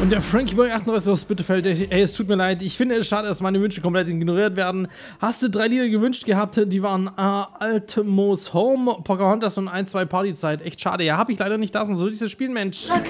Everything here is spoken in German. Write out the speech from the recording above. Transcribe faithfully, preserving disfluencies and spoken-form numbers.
Und der Frankie Boy achtunddreißig aus Bitterfeld, ey, es tut mir leid, ich finde es schade, dass meine Wünsche komplett ignoriert werden. Hast du drei Lieder gewünscht gehabt, die waren äh, Altemos Home, Pocahontas und ein, zwei Partyzeit. Echt schade, ja, hab ich leider nicht da, sonst würde ich das spielen, Mensch.